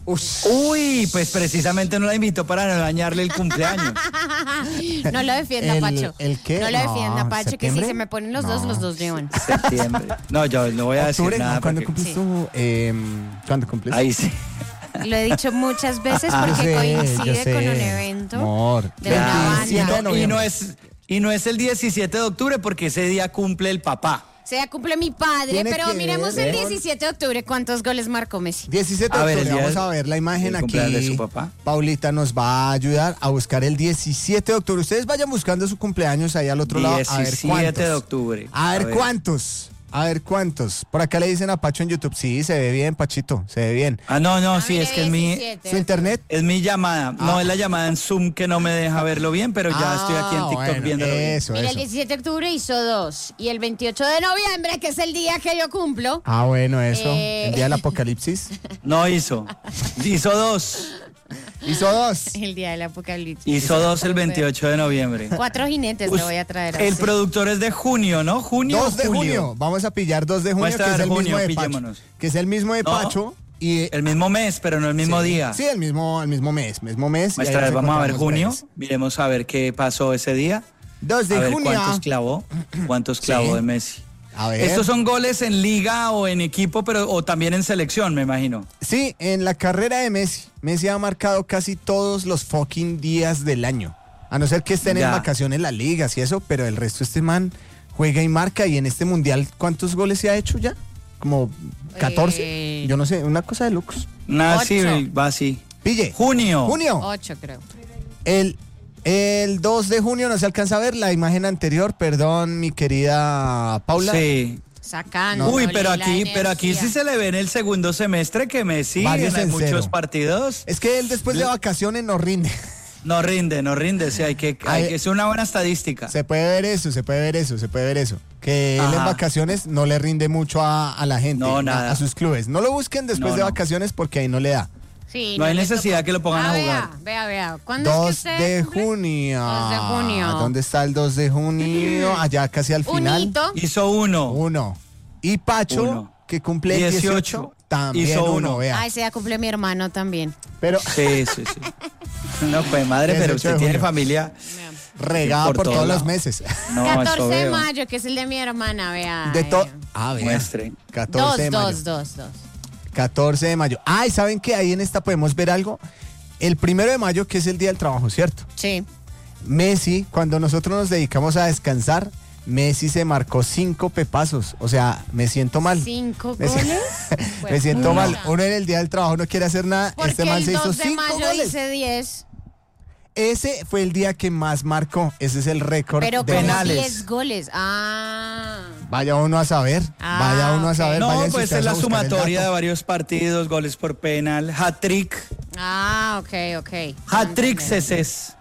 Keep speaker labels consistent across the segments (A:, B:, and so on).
A: Uy, pues precisamente no la invitó para no dañarle el cumpleaños.
B: No lo defienda, Pacho.
C: ¿El qué?
B: No lo defienda, Pacho,
C: ¿septiembre?
B: que si se me ponen los dos llevan.
A: Septiembre. No, yo no voy a decir
C: Octubre,
A: nada.
C: ¿cuándo
A: porque-
C: cumples tú? ¿Cuándo cumples?
A: Ahí sí.
B: Lo he dicho muchas veces
C: Yo
B: porque
C: sé,
B: coincide
C: yo sé.
B: con un evento
C: Amor.
B: de una banda.
A: Y no,
C: noviembre.
A: y no es el 17 de octubre porque ese día cumple el papá.
B: Se ya cumple mi padre,
C: Tiene
B: pero
C: que
B: miremos
C: ver,
B: el
C: ¿eh?
B: 17 de octubre cuántos goles marcó Messi.
C: 17
A: A
C: de
A: ver,
C: octubre,
A: el día
C: vamos a ver la imagen
A: del
C: aquí.
A: cumpleaños de su papá.
C: Paulita nos va a ayudar a buscar el 17 de octubre. Ustedes vayan buscando su cumpleaños ahí al otro lado. A ver
A: 17
C: cuántos.
A: de octubre.
C: A ver cuántos. A ver cuántos. Por acá le dicen a Pacho en YouTube. Sí, se ve bien, Pachito. Se ve bien.
A: Ah, no, sí,
B: mire,
A: es que es mi,
B: 17.
C: ¿Su internet?
A: es mi llamada. No, es la llamada en Zoom que no me deja verlo bien, pero ya estoy aquí en TikTok
C: bueno,
A: viéndolo bien.
C: Eso,
B: Mira,
C: eso.
B: el 17 de octubre hizo 2 y el 28 de noviembre, que es el día que yo cumplo.
C: Ah, bueno, eso.
B: Eh.
C: El día del apocalipsis.
A: No hizo. Hizo 2.
C: Hizo 2.
B: El día del apocalipsis.
A: Hizo 2 el 28 de noviembre.
B: 4 jinetes le voy a traer.
A: El
B: así.
A: productor es de junio, ¿no? Junio.
C: 2 de
A: julio.
C: junio. Vamos a pillar 2 de junio,
A: Muestra
C: que es
A: de
C: el mismo
A: junio,
C: de Pacho.
A: pillémonos.
C: Que es el mismo de
A: No.
C: Pacho. Y
A: El mismo mes, pero no el mismo día.
C: Sí, el mismo mes. Mismo mes. y ahí
A: Muestra,
C: nos
A: vamos a ver
C: encontramos
A: junio.
C: breves.
A: Miremos a ver qué pasó ese día.
C: 2 de
A: A ver
C: junio.
A: cuántos clavó. Cuántos clavó
C: Sí.
A: de Messi.
C: A ver.
A: Estos son goles en liga o en equipo, pero o también en selección, me imagino.
C: Sí, en la carrera de Messi. Messi ha marcado casi todos los fucking días del año. A no ser que estén en
A: Ya.
C: vacaciones las ligas y eso, pero el resto este man juega y marca. Y en este mundial, ¿cuántos goles se ha hecho ya? ¿Como 14? Yo no sé, una cosa de locos.
A: Nada, sí,
B: 8.
A: va así.
C: Pille.
A: Junio.
B: 8 creo.
C: El 2 de junio no se alcanza a ver la imagen anterior, perdón, mi querida Paula.
A: Sí.
B: Sacando.
A: Uy,
B: la
A: pero aquí
B: energía.
A: sí se le ve en el segundo semestre que Messi
C: Varios
A: en
C: en
A: muchos
C: cero.
A: partidos
C: Es que él después de vacaciones no rinde.
A: no rinde, sí, hay que es una buena estadística.
C: Se puede ver eso. Que él en
A: Ajá.
C: vacaciones no le rinde mucho a la gente,
A: No, nada.
C: a sus clubes. No lo busquen después
A: No,
C: de
A: no.
C: vacaciones porque ahí no le da.
B: Sí,
A: No hay
B: le
A: necesidad
B: tocó.
A: que lo pongan a jugar.
B: Vea. ¿Cuándo
C: 2
B: es que usted
C: de
B: cumple?
C: junio.
B: 2 de junio.
C: ¿Dónde está el 2 de junio? Allá casi al final.
B: Unito.
A: Hizo uno.
C: 1. Y Pacho,
A: Uno.
C: que cumple 18, también
A: Hizo
C: uno,
A: uno.
C: vea.
B: Ay, se ya cumple mi hermano también.
C: Pero
A: Sí. No, pues madre,
C: 18
A: pero
C: de
A: usted tiene
C: junio.
A: familia.
C: regada
A: por
C: por
A: todo
C: todos los
A: lado.
C: meses.
A: No, eso
B: 14 de
A: veo.
B: mayo, que es el de mi hermana, vea.
C: De todo. Ah, vea.
A: Muestre.
C: 14 de mayo.
B: 2.
C: 14 de mayo. Ay, ¿saben qué? Ahí en esta podemos ver algo. El 1 de mayo, que es el Día del Trabajo, ¿cierto?
B: Sí.
C: Messi, cuando nosotros nos dedicamos a descansar, Messi se marcó 5 pepazos. O sea, me siento mal.
B: 5
C: Me si-
B: goles.
C: Me siento
B: Puta.
C: mal. Uno en el Día del Trabajo no quiere hacer nada.
B: Porque
C: Este man
B: el
C: se hizo
B: 2 de
C: 5
B: mayo
C: goles.
B: hice 10.
C: Ese fue el día que más marcó. Ese es el récord
B: Pero
C: de
B: como
A: penales.
B: 10 goles. Ah.
C: Vaya uno a saber.
B: Ah,
C: Vaya uno a
B: ok.
C: saber.
A: No,
C: váyanse
A: pues
C: ustedes
A: es la
C: a buscar el
A: sumatoria de
C: dato.
A: varios partidos, goles por penal, hat-trick.
B: Ah, ok.
A: Hat-trick ceses.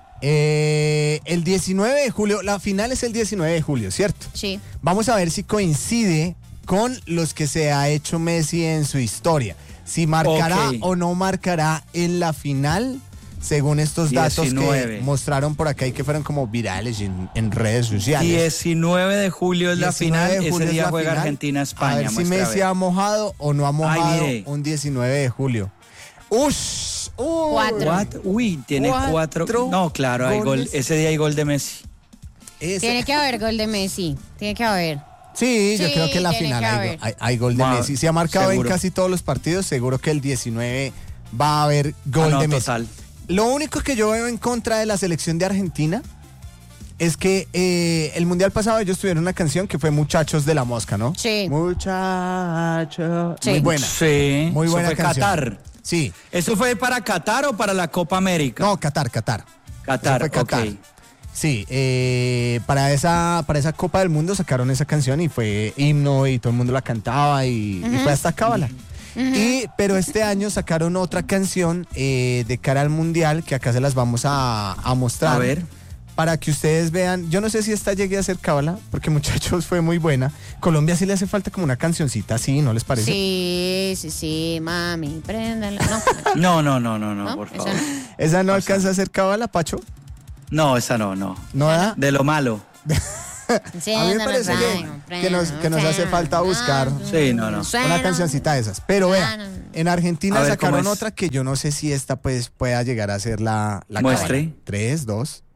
C: El 19 de julio, la final es el 19 de julio, ¿cierto?
B: Sí.
C: Vamos a ver si coincide con los que se ha hecho Messi en su historia. Si marcará
A: Ok.
C: o no marcará en la final, según estos datos
A: 19.
C: que mostraron por acá y que fueron como virales en redes sociales.
A: 19 de julio es la
C: 19
A: final,
C: de julio
A: ese
C: es
A: día
C: la
A: juega
C: final.
A: Argentina-España.
C: A ver si
A: muestra,
C: Messi
A: ver.
C: ha mojado o no ha mojado
A: mire.
C: un 19 de julio. ¡Ush! ¡Uy!
B: 4.
A: What? Uy, tiene 4. No, claro, hay gol.
C: goles.
A: Ese día hay gol de Messi.
C: Ese-
B: Tiene que haber gol de Messi. Tiene que haber.
C: Sí, yo
B: Sí,
C: creo que en la
B: tiene
C: final
B: que
C: hay,
B: haber.
C: hay gol de
A: Va,
C: Messi. Se ha marcado
A: seguro.
C: en casi todos los partidos. Seguro que el 19 va a haber gol
A: Ah, no,
C: de Messi.
A: total.
C: Lo único que yo veo en contra de la selección de Argentina es que el mundial pasado ellos tuvieron una canción que fue Muchachos de la Mosca, ¿no?
B: Sí.
C: Muchachos.
B: Sí.
C: Muy buena.
A: Sí.
C: Muy
A: eso
C: buena
A: fue
C: canción.
A: Qatar.
C: Sí.
A: ¿Eso fue para Qatar o para la Copa América?
C: No, Qatar.
A: Qatar,
C: Eso fue Qatar.
A: ok.
C: Sí, para esa Copa del Mundo sacaron esa canción y fue himno y todo el mundo la cantaba y fue hasta cábala. Pero este año sacaron otra canción de cara al Mundial que acá se las vamos a mostrar.
A: A ver.
C: Para que ustedes vean, yo no sé si esta llegue a ser cábala, porque muchachos fue muy buena. Colombia sí le hace falta como una cancioncita así, ¿no les parece?
B: Sí, mami, préndala.
A: No,
B: ¿No?
A: por
B: Esa
A: favor.
B: no.
C: ¿Esa no alcanza a ser cábala, Pacho?
A: No, esa no.
C: ¿No da?
A: De lo malo.
C: A mí me parece que nos hace falta buscar
A: Sí, no.
C: una cancioncita de esas. Pero vea, en Argentina
A: A ver,
C: sacaron
A: ¿cómo es?
C: otra que yo no sé si esta pues pueda llegar a ser la
A: Muestre.
C: cabala. 3, 2.